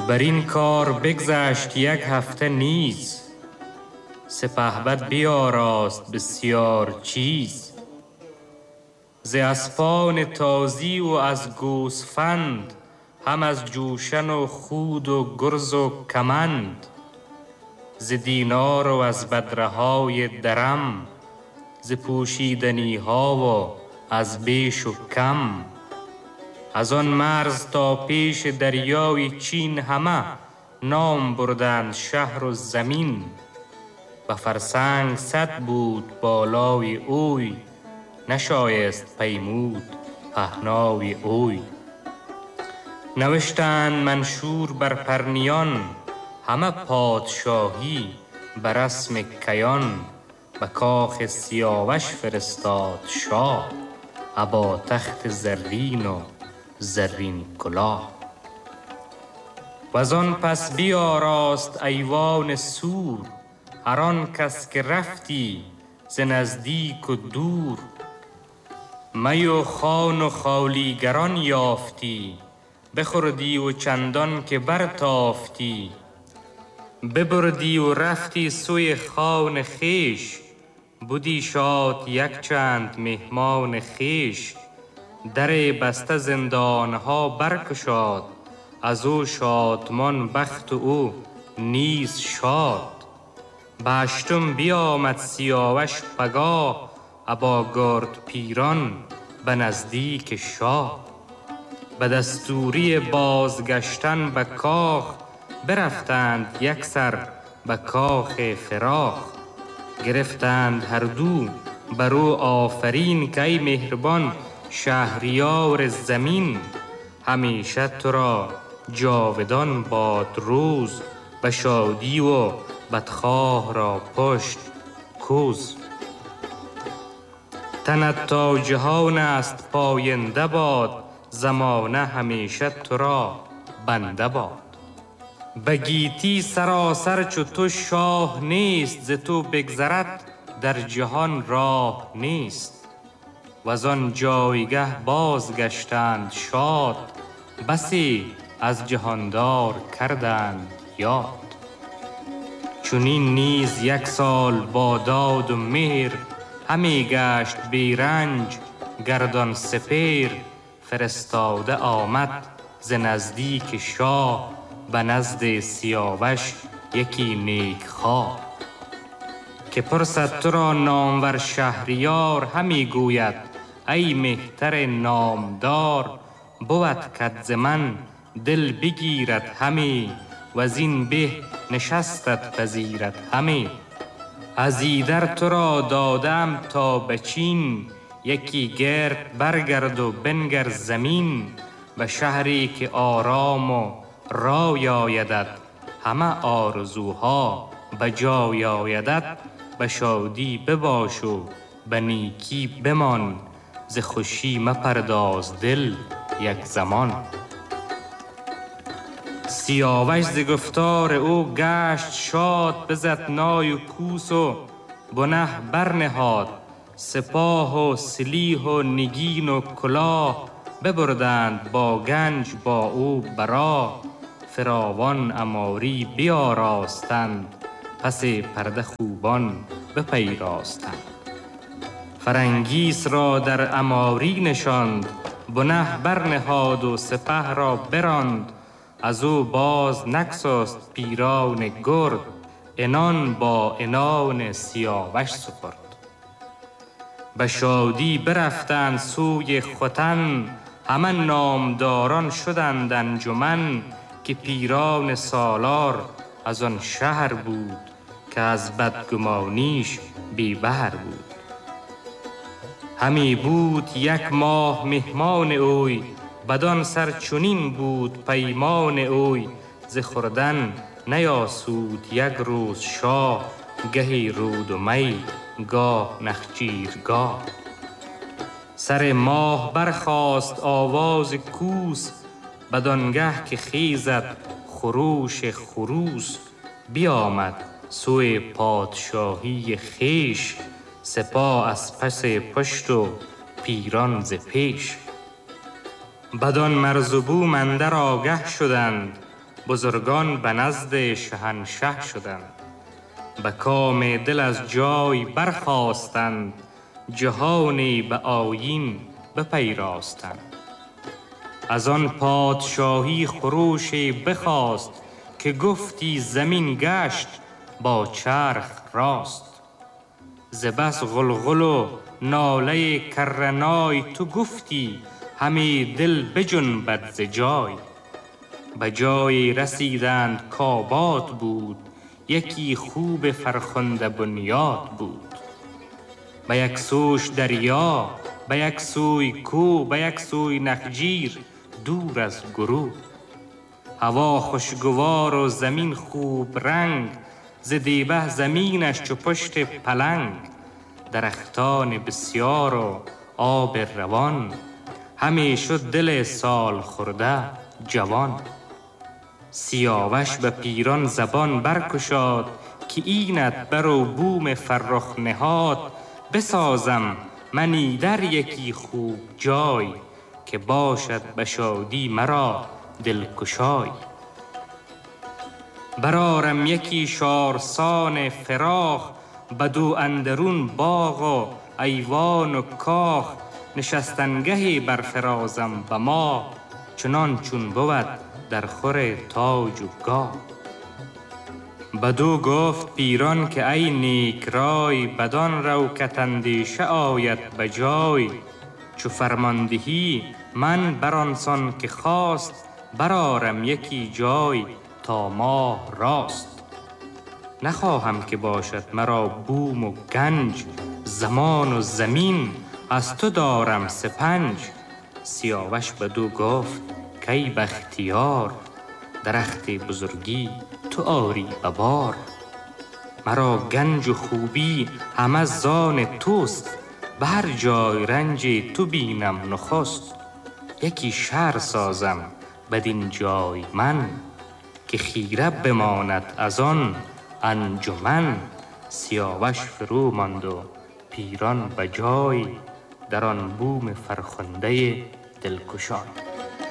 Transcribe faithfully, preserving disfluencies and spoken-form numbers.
بر این کار بگذشت یک هفته نیز، سپهبد بیاراست بسیار چیز. ز اسپان تازی و از گوسفند، هم از جوشن و خود و گرز و کمند. ز دینار و از بدرهای درم، ز پوشیدنی ها و از بیش و کم. از آن مرز تا پیش دریای چین، همه نام بردند شهر و زمین. به فرسنگ صد بود بالای اوی، نشایست پیمود پهنای اوی. نوشتند منشور بر پرنیان، همه پادشاهی بر رسم کیان. به کاخ سیاوش فرستاد شاه، ابا تخت زرین و زرین کلاه. وزان پس بیاراست ایوان سور، هر آن کس که رفتی ز نزدیک و دور. می و خوان و خوالیگران یافتی، بخوردی و چندان که برتافتی. ببردی و رفتی سوی خان خیش، بودی شاد یک چند مهمان خیش. در بسته زندانها برگشاد، از او شادمان بخت او نیز شاد. به هشتم بیامد سیاوش پگاه، ابا گرد پیران به نزدیک شاه. به دستوری بازگشتن به کاخ، برفتند یک سر به کاخ فراخ. گرفتند هر دو بر او آفرین، که ای مهربان شهریار زمین. همیشه تو را جاودان باد روز، به شادی و بدخواه را پشت کوز. تنت تا جهان است پاینده باد، زمانه همیشه تو را بنده باد. به گیتی سراسر چو تو شاه نیست، ز تو بگذرد در جهان راه نیست. وزان جایگه بازگشتند شاد، بسی از جهاندار کردند یاد. چنین نیز یک سال با داد و مهر، همی گشت بی رنج گردان سپهر. فرستاده آمد ز نزدیک شاه، به نزد سیاوش یکی نیک خواه. که پرسد تو را نامور شهریار، همی گوید ای مهتر نامدار. بود کت ز من دل بگیرد همی، وزین به نشستت پذیرد همی. از ایدر تو را دادم تا به چین، یکی گرد برگرد و بنگر زمین. به شهری که آرام و رای آیدت، همه آرزوها به جای آیدت. به شادی بباش و به نیکی بمان، ز خوشی مپرداز دل یک زمان. سیاوش ز گفتار او گشت شاد، بزد نای و کوس و بنه برنهاد. سپاه و سلیح و نگین و کلاه، ببردند با گنج با او براه. فراوان عماری بیاراستند، پس پرده خوبان بپیراستند. فرنگیس را در عماری نشاند، بنه برنهاد و سپه را براند. از او باز نگسست پیران گرد، عنان با عنان سیاوش سپرد. به شادی برفتند سوی ختن، همه نامداران شدند انجمن. که پیران سالار از آن شهر بود، که از بدگمانیش بی بهر بود. همی بود یک ماه مهمان اوی، بدان سر چنین بود پیمان اوی. ز خوردن نیاسود یک روز شاه، گهی رود و می گاه نخچیرگاه. سر ماه برخاست آواز کوس، بدانگه که خیزد خروش خروس. بیامد سوی پادشاهی خیش، سپاه از پس پشت و پیران ز پیش. بدان مرز و بوم اندر آگه شدند، بزرگان به نزد شهنشه شدند. به کام دل از جای برخاستند، جهانی به آیین بپیراستند. از آن پادشاهی خروشی بخواست، که گفتی زمین گشت با چرخ راست. ز بس غلغل و ناله کرنای، تو گفتی همی دل بجنبد ز جای. به جای رسیدند کآباد بود، یکی خوب فرخنده بنیاد بود. به یک سوش دریا، به یک سوی کو، به یک سوی نخجیر دور از گروه. هوا خوشگوار و زمین خوب رنگ، ز دیبه زمینش چو پشت پلنگ. درختان بسیار و آب روان، همی شد دل سال خورده جوان. سیاوش به پیران زبان برگشاد، که اینت بر و بوم فرخ نهاد. بسازم من ایدر یکی خوب جای، که باشد به شادی مرا دلگشای. برآرم یکی شارسان فراخ، بدو اندرون باغ و ایوان و کاخ. نشستنگهی برفرازم به ما، چنان چون بود در خور تاج و گاه. بدو گفت پیران که ای نیک رای، بدان رو که اندیشه آید به جای. چو فرماندهی من برانسان که خواست، برآرم یکی جای تا ماه راست. نخواهم که باشد مرا بوم و گنج، زمان و زمین از تو دارم سپنج. سیاوش بدو گفت کی بختیار، درخت بزرگی تو آری به بار. مرا گنج و خوبی همه زان توست، به هر جای رنج تو بینم نخست. یکی شهر سازم بدین جای من، که خیره بماند از آن انجمن. سیاوش فرو ماند و پیران به جای، در آن بوم فرخنده دلگشای.